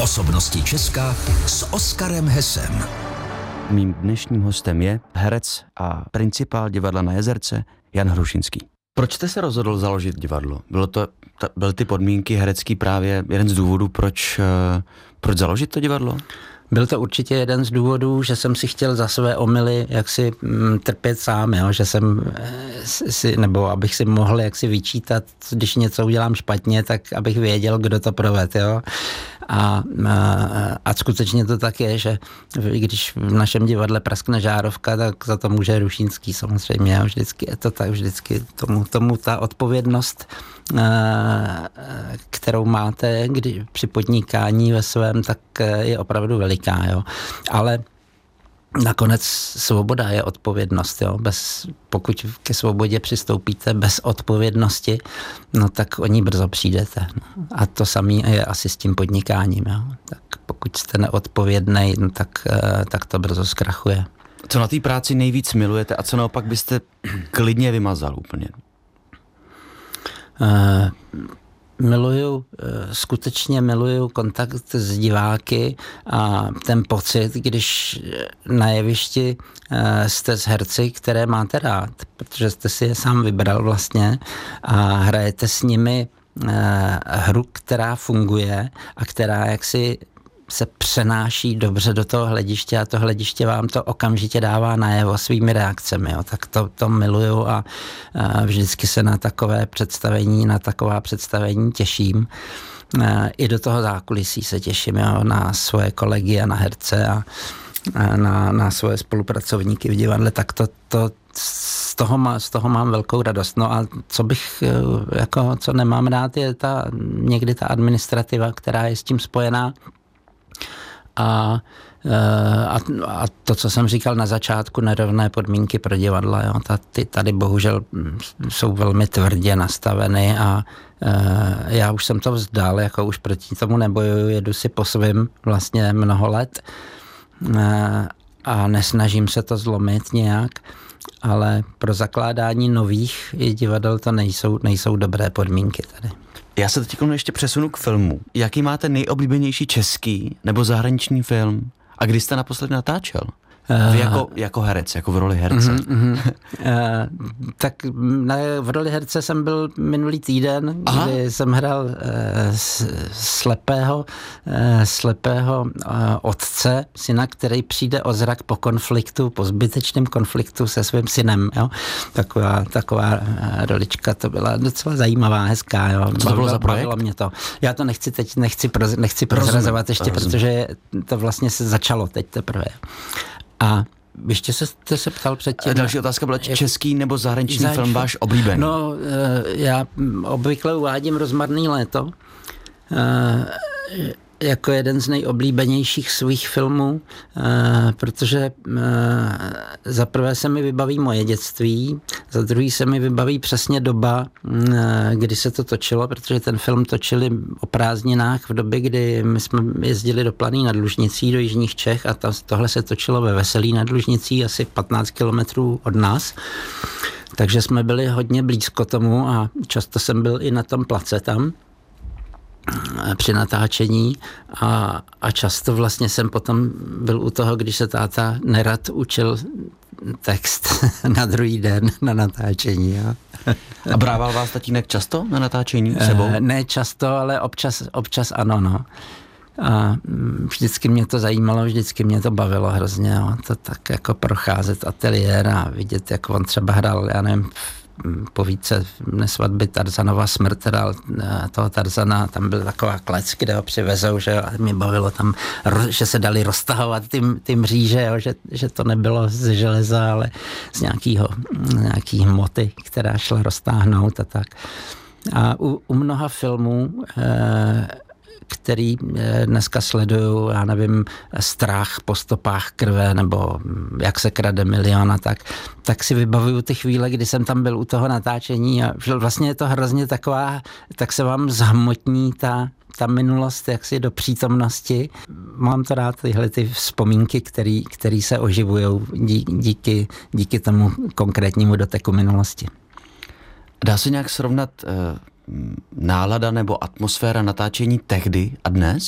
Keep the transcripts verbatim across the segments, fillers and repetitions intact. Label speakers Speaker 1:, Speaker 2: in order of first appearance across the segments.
Speaker 1: Osobnosti Česka s Oskarem Hesem.
Speaker 2: Mým dnešním hostem je herec a principál divadla Na Jezerce Jan Hrušinský. Proč jste se rozhodl založit divadlo? Bylo to, ta, byly ty podmínky herecký právě jeden z důvodů, proč, uh, proč založit to divadlo?
Speaker 3: Byl to určitě jeden z důvodů, že jsem si chtěl za své omyly jaksi m, trpět sám, jo? Že jsem si, nebo abych si mohl jaksi vyčítat, když něco udělám špatně, tak abych věděl, kdo to proved, jo. A, a, a skutečně to tak je, že když v našem divadle praskne žárovka, tak za to může Hrušinský samozřejmě, jo? Vždycky je to tak, vždycky tomu, tomu ta odpovědnost, kterou máte kdy, při podnikání ve svém, tak je opravdu veliká, jo. Ale nakonec svoboda je odpovědnost, jo. Bez, pokud ke svobodě přistoupíte bez odpovědnosti, no tak o ní brzo přijdete. No. A to samé je asi s tím podnikáním, jo. Tak pokud jste neodpovědnej, no tak, tak to brzo zkrachuje.
Speaker 2: Co na té práci nejvíc milujete a co naopak byste klidně vymazal úplně?
Speaker 3: Uh, miluju, skutečně miluju kontakt s diváky a ten pocit, když na jevišti jste s herci, které máte rád, protože jste si je sám vybral vlastně a hrajete s nimi hru, která funguje a která jaksi se přenáší dobře do toho hlediště a to hlediště vám to okamžitě dává najevo svými reakcemi. Jo. Tak to, to miluju a, a vždycky se na takové představení, na taková představení těším. A i do toho zákulisí se těším, jo, na svoje kolegy a na herce a, a na, na svoje spolupracovníky v divadle, tak to, to z toho, má, z toho mám velkou radost. No a co bych, jako, co nemám rád, je ta, někdy ta administrativa, která je s tím spojená. A, a, a to, co jsem říkal na začátku, nerovné podmínky pro divadla, jo, ta, ty tady bohužel jsou velmi tvrdě nastaveny a e, já už jsem to vzdal, jako už proti tomu nebojuju, jedu si po svým vlastně mnoho let e, a nesnažím se to zlomit nějak, ale pro zakládání nových divadel to nejsou, nejsou dobré podmínky tady.
Speaker 2: Já se teď ještě přesunu k filmu. Jaký máte nejoblíbenější český nebo zahraniční film? A kdy jste naposledy natáčel? Vy jako, jako herec, jako v roli herce.
Speaker 3: Uh, uh, uh, tak na, v roli herce jsem byl minulý týden, Aha. kdy jsem hrál uh, slepého, uh, slepého uh, otce, syna, který přijde o zrak po konfliktu, po zbytečném konfliktu se svým synem. Jo? Taková, taková uh, rolička, to byla docela zajímavá, hezká. Jo?
Speaker 2: Co to bylo za projekt?
Speaker 3: Bavilo mě to. Já to nechci teď, nechci, proz, nechci prozrazovat ještě, rozumím. Protože to vlastně se začalo teď teprve. A ještě se, jste se ptal předtím.
Speaker 2: Další otázka byla, český nebo zahraniční Zač... film váš oblíbený?
Speaker 3: No, já obvykle uvádím Rozmarný léto jako jeden z nejoblíbenějších svých filmů, protože za prvé se mi vybaví moje dětství, za druhý se mi vybaví přesně doba, kdy se to točilo, protože ten film točili o prázdninách v době, kdy my jsme jezdili do Planý nad Lužnicí, do jižních Čech a to, tohle se točilo ve Veselí nad Lužnicí, asi patnáct kilometrů od nás. Takže jsme byli hodně blízko tomu a často jsem byl i na tom place tam při natáčení a, a často vlastně jsem potom byl u toho, když se táta nerad učil text na druhý den na natáčení. Jo.
Speaker 2: A brával vás tatínek často na natáčení sebou?
Speaker 3: Ne často, ale občas, občas ano, no. A vždycky mě to zajímalo, vždycky mě to bavilo hrozně, jo. To tak jako procházet ateliér a vidět, jak on třeba hrál, já nevím, povídce Nesvatby Tarzanova smrt, teda toho Tarzana, tam byl taková klec, kde ho přivezou, že a mě bavilo tam, že se dali roztahovat ty, ty mříže, jo, že, že to nebylo z železa, ale z nějakého, nějaký hmoty, která šla roztáhnout a tak. A u, u mnoha filmů eh, který dneska sleduju, já nevím, Strach po stopách krve, nebo Jak se krade milion a tak, tak si vybavuju ty chvíle, kdy jsem tam byl u toho natáčení a vlastně je to hrozně taková, tak se vám zhmotní ta, ta minulost jaksi do přítomnosti. Mám to rád, tyhle ty vzpomínky, který, který se oživujou dí, díky, díky tomu konkrétnímu doteku minulosti.
Speaker 2: Dá se nějak srovnat uh, nálada nebo atmosféra natáčení tehdy a dnes?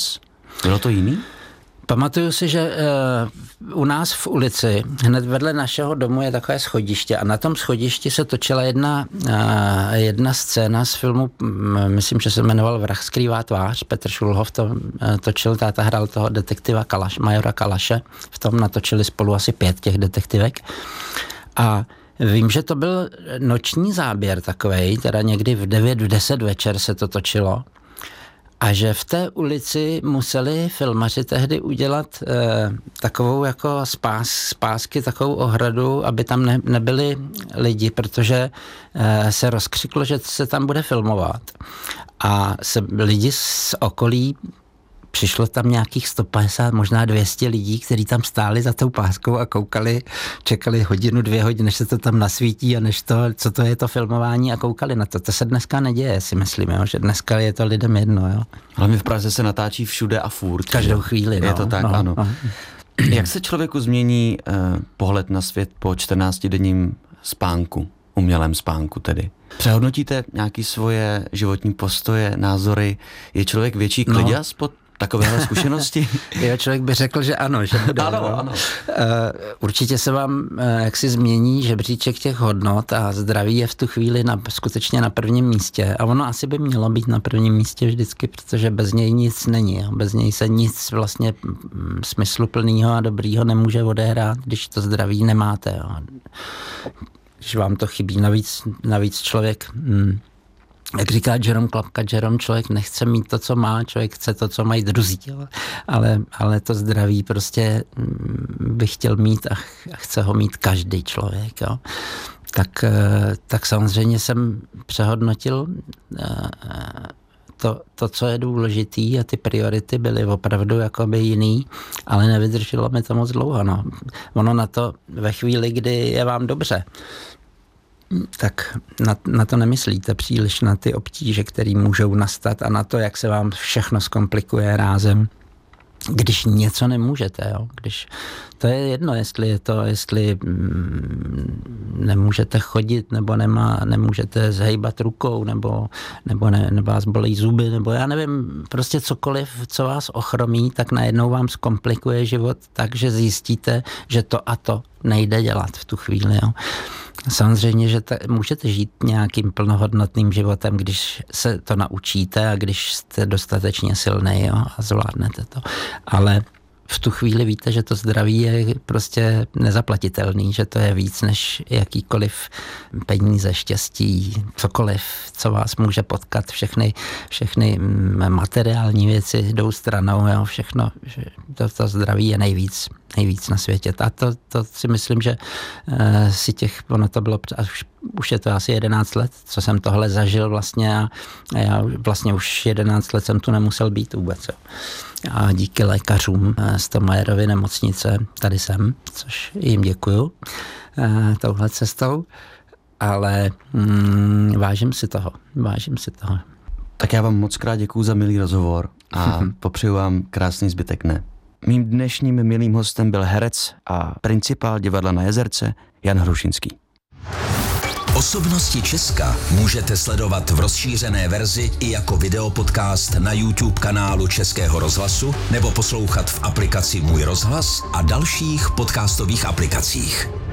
Speaker 2: Bylo to jiný?
Speaker 3: Pamatuju si, že uh, u nás v ulici, hned vedle našeho domu je takové schodiště a na tom schodišti se točila jedna, uh, jedna scéna z filmu, um, myslím, že se jmenoval Vrah skrývá tvář, Petr Šulhov to uh, točil, táta hrál toho detektiva Kalaš, majora Kalaše, v tom natočili spolu asi pět těch detektivek a vím, že to byl noční záběr takovej, teda někdy v devět, v deset večer se to točilo. A že v té ulici museli filmaři tehdy udělat eh, takovou jako spás, spásky, takovou ohradu, aby tam ne, nebyli lidi, protože eh, se rozkřiklo, že se tam bude filmovat. A se lidi z okolí, přišlo tam nějakých sto padesát, možná dvě stě lidí, kteří tam stáli za tou páskou a koukali, čekali hodinu, dvě hodiny, než se to tam nasvítí a než to, co to je to filmování a koukali na to. To se dneska neděje, si myslím, jo? Že dneska je to lidem jedno. Jo?
Speaker 2: Ale my v Praze se natáčí všude a furt.
Speaker 3: Každou chvíli. No,
Speaker 2: je to tak,
Speaker 3: no,
Speaker 2: ano.
Speaker 3: No.
Speaker 2: Jak se člověku změní eh, pohled na svět po čtrnáctidenním spánku, umělém spánku tedy? Přehodnotíte nějaké svoje životní postoje, názory? Je člověk větší kliděs no. po takovéhle zkušenosti?
Speaker 3: Jo, člověk by řekl, že ano. Že bude,
Speaker 2: ano,
Speaker 3: no.
Speaker 2: ano.
Speaker 3: Uh, určitě se vám uh, jaksi změní žebříček těch hodnot a zdraví je v tu chvíli na, skutečně na prvním místě. A ono asi by mělo být na prvním místě vždycky, protože bez něj nic není. Jo. Bez něj se nic vlastně smysluplného a dobrýho nemůže odehrát, když to zdraví nemáte. Jo. Když vám to chybí. Navíc, navíc člověk... Hmm, jak říká Jerome Klapka, Jerome, člověk nechce mít to, co má, člověk chce to, co mají druzí, ale, ale to zdraví prostě by chtěl mít a chce ho mít každý člověk. Jo. Tak, tak samozřejmě jsem přehodnotil to, to, co je důležitý a ty priority byly opravdu jakoby jiný, ale nevydrželo mi to moc dlouho. No. Ono na to ve chvíli, kdy je vám dobře, tak na, na to nemyslíte příliš, na ty obtíže, které můžou nastat a na to, jak se vám všechno zkomplikuje rázem, když něco nemůžete, jo? Když to je jedno, jestli je to, jestli mm, nemůžete chodit, nebo nemá, nemůžete zhejbat rukou, nebo, nebo, ne, nebo vás bolí zuby, nebo já nevím, prostě cokoliv, co vás ochromí, tak najednou vám zkomplikuje život tak, že zjistíte, že to a to nejde dělat v tu chvíli, jo? Samozřejmě, že te, můžete žít nějakým plnohodnotným životem, když se to naučíte a když jste dostatečně silný, jo, a zvládnete to. Ale v tu chvíli víte, že to zdraví je prostě nezaplatitelný, že to je víc než jakýkoliv peníze, štěstí, cokoliv, co vás může potkat, všechny, všechny materiální věci jdou stranou, jo, všechno, to, to zdraví je nejvíc, nejvíc na světě. A to, to si myslím, že uh, si těch, ono to bylo, už, už je to asi jedenáct let, co jsem tohle zažil vlastně a, a já vlastně už jedenáct let jsem tu nemusel být vůbec, jo. A díky lékařům z Tomajerovy nemocnice tady jsem, což jim děkuju uh, touhle cestou, ale mm, vážím si toho, vážím si toho.
Speaker 2: Tak já vám moc krát děkuju za milý rozhovor a popřeju vám krásný zbytek dne. Mým dnešním milým hostem byl herec a principál divadla Na Jezerce Jan Hrušinský.
Speaker 1: Osobnosti Česka můžete sledovat v rozšířené verzi i jako videopodcast na YouTube kanálu Českého rozhlasu nebo poslouchat v aplikaci Můj rozhlas a dalších podcastových aplikacích.